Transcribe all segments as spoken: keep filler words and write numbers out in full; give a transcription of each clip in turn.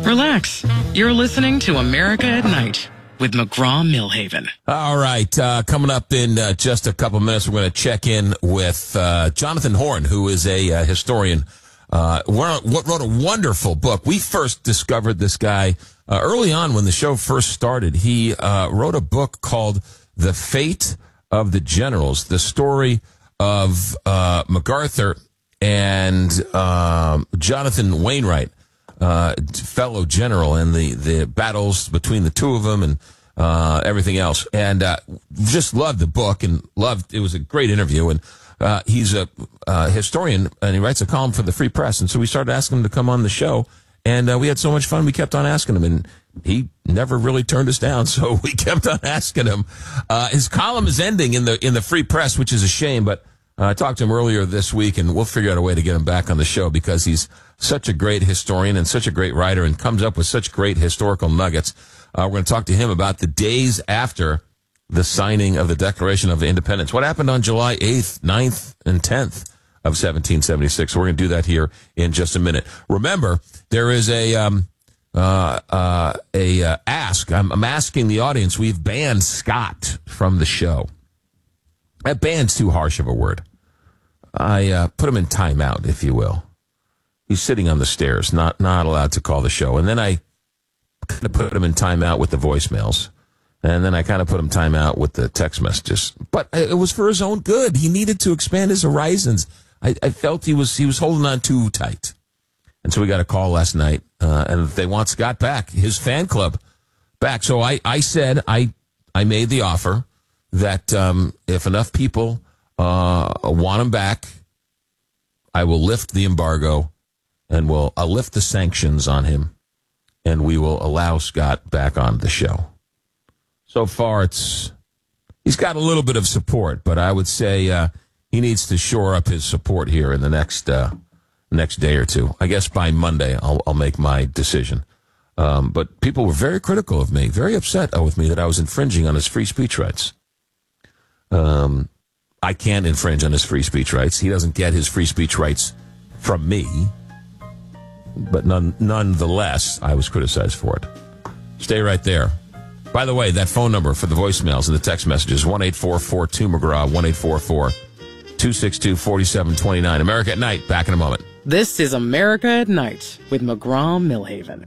Relax. You're listening to America at Night with McGraw-Milhaven. All right. Uh, coming up in uh, just a couple minutes, we're going to check in with uh, Jonathan Horn, who is a uh, historian. Uh, wrote, wrote a wonderful book. We first discovered this guy uh, early on when the show first started. He uh, wrote a book called The Fate of the Generals, the story of uh, MacArthur and um, Jonathan Wainwright, uh, fellow general, and the, the battles between the two of them and uh, everything else. And uh, just loved the book and loved, it was a great interview. And uh, he's a uh, historian, and he writes a column for the Free Press. And so we started asking him to come on the show. And uh, we had so much fun, we kept on asking him. And he never really turned us down, so we kept on asking him. Uh, his column is ending in the in the Free Press, which is a shame, but uh, I talked to him earlier this week, and we'll figure out a way to get him back on the show because he's such a great historian and such a great writer and comes up with such great historical nuggets. Uh, we're going to talk to him about the days after the signing of the Declaration of Independence. What happened on July eighth, ninth, and tenth of seventeen seventy-six? So we're going to do that here in just a minute. Remember, there is a... Um, Uh, uh, a uh, ask. I'm, I'm asking the audience. We've banned Scott from the show. That bann's too harsh of a word. I uh, put him in timeout, if you will. He's sitting on the stairs, not not allowed to call the show. And then I kind of put him in timeout with the voicemails. And then I kind of put him timeout with the text messages. But it was for his own good. He needed to expand his horizons. I, I felt he was he was holding on too tight. And so we got a call last night, uh, and they want Scott back, his fan club back. So I, I said, I I made the offer that um, if enough people uh, want him back, I will lift the embargo, and we'll I'll lift the sanctions on him, and we will allow Scott back on the show. So far, it's he's got a little bit of support, but I would say uh, he needs to shore up his support here in the next uh next day or two. I guess by Monday, I'll, I'll make my decision. Um, but people were very critical of me, very upset with me that I was infringing on his free speech rights. Um, I can't infringe on his free speech rights. He doesn't get his free speech rights from me. But none, nonetheless, I was criticized for it. Stay right there. By the way, that phone number for the voicemails and the text messages, one eight four four two McGraw, one eight four four two six two four seven two nine. America at Night, back in a moment. This is America at Night with McGraw-Milhaven.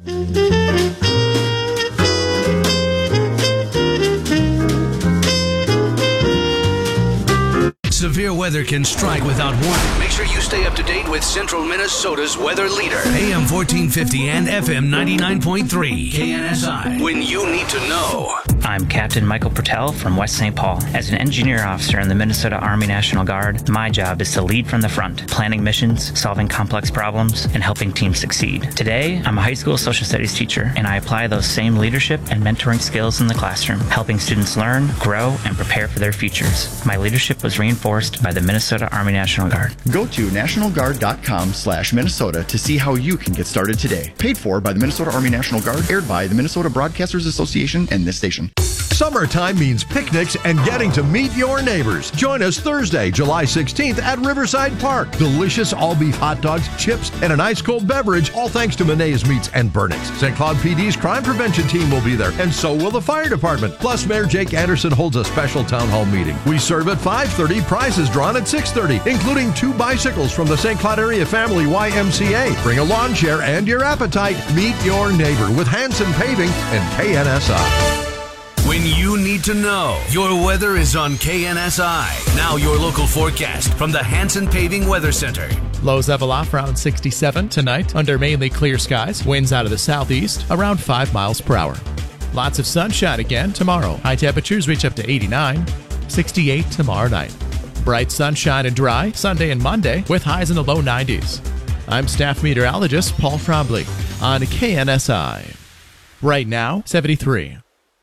Severe weather can strike without warning. Make sure you stay up to date with Central Minnesota's weather leader. A M fourteen fifty and F M ninety-nine point three. K N S I. When you need to know. I'm Captain Michael Pertell from West Saint Paul. As an engineer officer in the Minnesota Army National Guard, my job is to lead from the front, planning missions, solving complex problems, and helping teams succeed. Today, I'm a high school social studies teacher, and I apply those same leadership and mentoring skills in the classroom, helping students learn, grow, and prepare for their futures. My leadership was reinforced by the Minnesota Army National Guard. Go to national guard dot com slash Minnesota to see how you can get started today. Paid for by the Minnesota Army National Guard, aired by the Minnesota Broadcasters Association and this station. Summertime means picnics and getting to meet your neighbors. Join us Thursday, July sixteenth at Riverside Park. Delicious all-beef hot dogs, chips, and an ice-cold beverage, all thanks to Menae's Meats and Burnix. Saint Cloud P D's crime prevention team will be there, and so will the fire department. Plus, Mayor Jake Anderson holds a special town hall meeting. We serve at five thirty, prizes drawn at six thirty, including two bicycles from the Saint Cloud Area Family Y M C A. Bring a lawn chair and your appetite. Meet your neighbor with Hanson Paving and K N S I. When you need to know, your weather is on K N S I. Now your local forecast from the Hanson Paving Weather Center. Lows level off around sixty-seven tonight under mainly clear skies. Winds out of the southeast around five miles per hour. Lots of sunshine again tomorrow. High temperatures reach up to eighty-nine, sixty-eight tomorrow night. Bright sunshine and dry Sunday and Monday with highs in the low nineties. I'm staff meteorologist Paul Frombley on K N S I. Right now, seventy-three.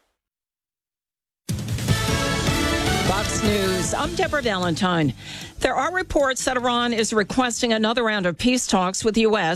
Fox News. I'm Deborah Valentine. There are reports that Iran is requesting another round of peace talks with the U S